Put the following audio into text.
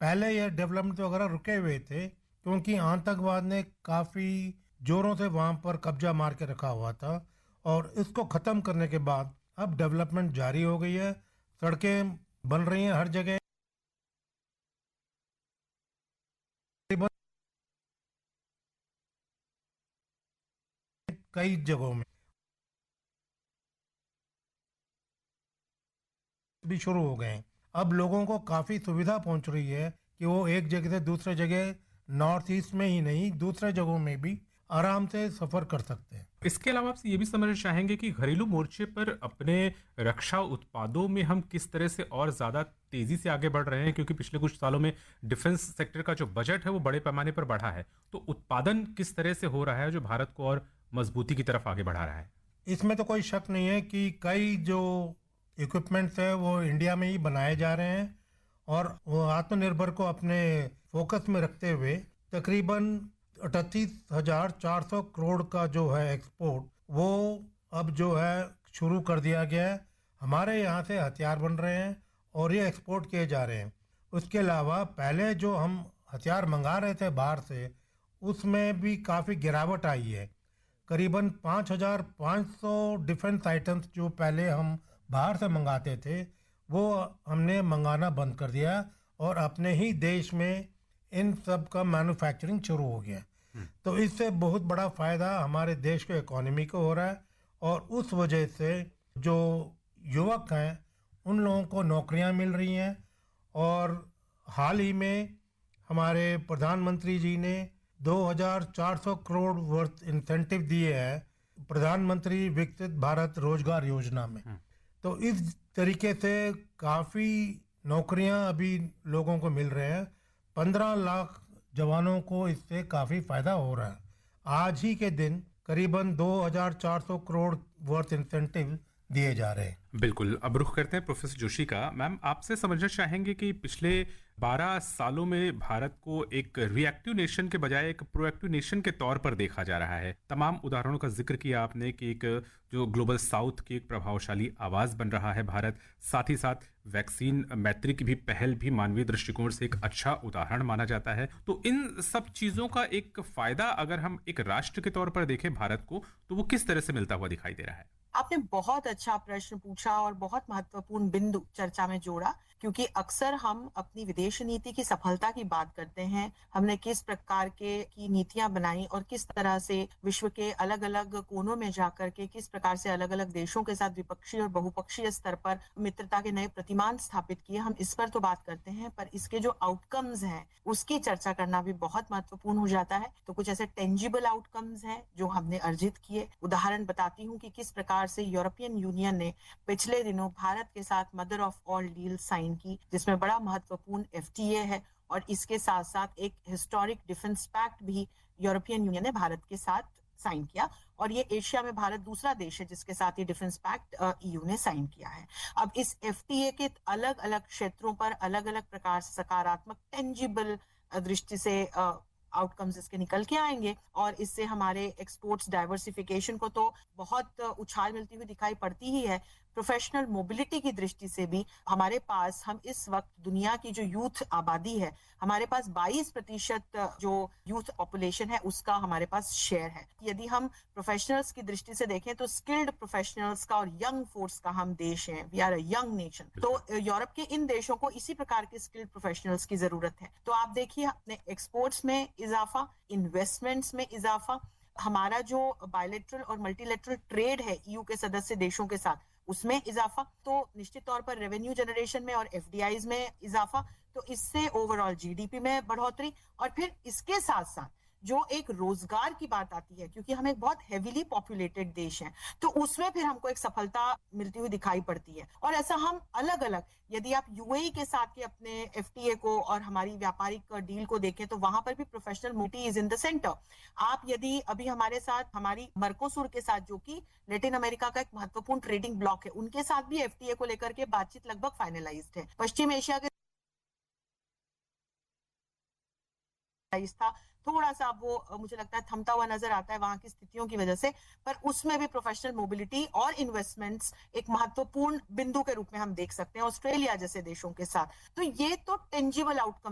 पहले ये डेवलपमेंट वगैरह रुके हुए थे क्योंकि आतंकवाद ने काफी जोरों से वहां पर कब्जा मार के रखा हुआ था। और इसको खत्म करने के बाद अब डेवलपमेंट जारी हो गई है। सड़कें बन रही हैं हर जगह, कई जगहों में भी शुरू हो गए हैं। अब लोगों को काफी सुविधा पहुंच रही है कि वो एक जगह से दूसरे जगह, नॉर्थ ईस्ट में ही नहीं दूसरे जगहों में भी आराम से सफर कर सकते हैं। इसके अलावा आपसे ये भी समझना चाहेंगे कि घरेलू मोर्चे पर अपने रक्षा उत्पादों में हम किस तरह से और ज़्यादा तेज़ी से आगे बढ़ रहे हैं, क्योंकि पिछले कुछ सालों में डिफेंस सेक्टर का जो बजट है वो बड़े पैमाने पर बढ़ा है। तो उत्पादन किस तरह से हो रहा है जो भारत को और मजबूती की तरफ आगे बढ़ा रहा है? इसमें तो कोई शक नहीं है कि कई जो इक्विपमेंट्स है वो इंडिया में ही बनाए जा रहे हैं। और वो आत्मनिर्भर को अपने फोकस में रखते हुए तकरीबन 38,400 करोड़ का जो है एक्सपोर्ट, वो अब जो है शुरू कर दिया गया है। हमारे यहाँ से हथियार बन रहे हैं और ये एक्सपोर्ट किए जा रहे हैं। उसके अलावा पहले जो हम हथियार मंगा रहे थे बाहर से, उसमें भी काफ़ी गिरावट आई है। करीबन 5,500 डिफेंस आइटम्स जो पहले हम बाहर से मंगाते थे, वो हमने मंगाना बंद कर दिया और अपने ही देश में इन सब का मैन्युफैक्चरिंग शुरू हो गया। तो इससे बहुत बड़ा फायदा हमारे देश के इकोनॉमी को हो रहा है। और उस वजह से जो युवक हैं उन लोगों को नौकरियां मिल रही हैं। और हाल ही में हमारे प्रधानमंत्री जी ने 2,400 करोड़ वर्थ इंसेंटिव दिए हैं प्रधानमंत्री विकसित भारत रोजगार योजना में। तो इस तरीके से काफ़ी नौकरियां अभी लोगों को मिल रहे हैं। 15 लाख जवानों को इससे काफ़ी फायदा हो रहा है। आज ही के दिन करीबन 2,400 करोड़ वर्थ इंसेंटिव दिए जा रहे हैं। बिल्कुल, अब रुख करते हैं प्रोफेसर जोशी का। मैम, आपसे समझना चाहेंगे कि पिछले 12 सालों में भारत को एक रिएक्टिव नेशन के बजाय एक प्रोएक्टिव नेशन के तौर पर देखा जा रहा है। तमाम उदाहरणों का जिक्र किया आपने कि एक जो ग्लोबल साउथ की एक प्रभावशाली आवाज बन रहा है भारत। साथ ही साथ वैक्सीन मैत्री की भी पहल भी मानवीय दृष्टिकोण से एक अच्छा उदाहरण माना जाता है। तो इन सब चीजों का एक फायदा अगर हम एक राष्ट्र के तौर पर देखें भारत को, तो वो किस तरह से मिलता हुआ दिखाई दे रहा है? आपने बहुत अच्छा प्रश्न पूछा और बहुत महत्वपूर्ण बिंदु चर्चा में जोड़ा, क्योंकि अक्सर हम अपनी विदेश नीति की सफलता की बात करते हैं। हमने किस प्रकार के की नीतियां बनाई और किस तरह से विश्व के अलग अलग कोनों में जाकर के किस प्रकार से अलग अलग देशों के साथ द्विपक्षीय और बहुपक्षीय स्तर पर मित्रता के नए प्रतिमान स्थापित किए। हम इस पर तो बात करते हैं, पर इसके जो आउटकम्स हैं उसकी चर्चा करना भी बहुत महत्वपूर्ण हो जाता है। तो कुछ ऐसे टेंजिबल आउटकम्स हैं जो हमने अर्जित किए। उदाहरण बताती हूँ कि किस प्रकार से यूरोपियन यूनियन ने पिछले दिनों भारत के साथ mother of all deal sign की, जिसमें बड़ा महत्वपूर्ण एफटीए है। और इसके साथ साथ एक हिस्टोरिक डिफेंस पैक्ट भी यूरोपियन यूनियन ने भारत के साथ साइन किया। और ये एशिया में भारत दूसरा देश है जिसके साथ ये डिफेंस पैक्ट ईयू ने साइन किया है। अब इस एफटीए के अलग अलग क्षेत्रों पर अलग अलग प्रकार से सकारात्मक टेंजिबल दृष्टि से आउटकम्स इसके निकल के आएंगे। और इससे हमारे एक्सपोर्ट्स डाइवर्सिफिकेशन को तो बहुत उछाल मिलती हुई दिखाई पड़ती ही है। प्रोफेशनल मोबिलिटी की दृष्टि से भी हमारे पास, हम इस वक्त दुनिया की जो यूथ आबादी है, हमारे पास 22% जो यूथ पॉपुलेशन है उसका हमारे पास शेयर है। यदि हम प्रोफेशनल्स की दृष्टि से देखें तो स्किल्ड प्रोफेशनल्स का और यंग फोर्स का हम देश हैं। We are a young nation. तो यूरोप के इन देशों को इसी प्रकार के स्किल्ड प्रोफेशनल्स की जरूरत है। तो आप देखिए अपने एक्सपोर्ट्स में इजाफा, इन्वेस्टमेंट्स में इजाफा, हमारा जो बायलैटरल और मल्टीलैटरल ट्रेड है ईयू के सदस्य देशों के साथ उसमें इजाफा, तो निश्चित तौर पर रेवेन्यू जनरेशन में और एफडीआईज में इजाफा, तो इससे ओवरऑल जीडीपी में बढ़ोतरी। और फिर इसके साथ साथ जो एक रोजगार की बात आती है, क्योंकि हम एक बहुत हेवीली पॉपुलेटेड देश हैं, तो उसमें फिर हमको एक सफलता मिलती हुई दिखाई पड़ती है। और ऐसा हम अलग अलग, यदि आप यूएई के साथ के अपने एफटीए को और हमारी व्यापारिक डील को देखें तो वहां पर भी professional mobility is in the centre. आप यदि अभी हमारे साथ हमारी मर्कोसुर के साथ, जो कि लेटिन अमेरिका का एक महत्वपूर्ण ट्रेडिंग ब्लॉक है, उनके साथ भी एफटीए को लेकर के बातचीत लगभग फाइनलाइज्ड है। पश्चिम एशिया के था, थोड़ा सा वो मुझे लगता है थमता हुआ नजर आता है वहां की स्थितियों की वजह से, पर उसमें भी प्रोफेशनल मोबिलिटी और इन्वेस्टमेंट्स एक महत्वपूर्ण बिंदु के रूप में हम देख सकते हैं ऑस्ट्रेलिया जैसे देशों के साथ। तो ये तो टेंजिबल आउटकम